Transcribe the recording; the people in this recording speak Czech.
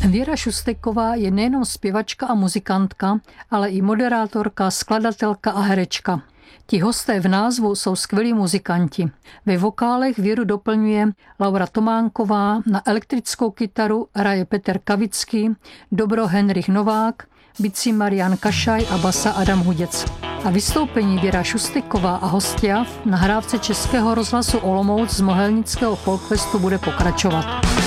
Věra Šusteková je nejenom zpěvačka a muzikantka, ale i moderátorka, skladatelka a herečka. Ti hosté v názvu jsou skvělí muzikanti. Ve vokálech Věru doplňuje Laura Tománková, na elektrickou kytaru hraje Petr Kavický, dobro Henrich Novák, bicí Marian Kašaj a basa Adam Huděc. A vystoupení Věra Šusteková a hostia v nahrávce Českého rozhlasu Olomouc z Mohelnického folkfestu bude pokračovat.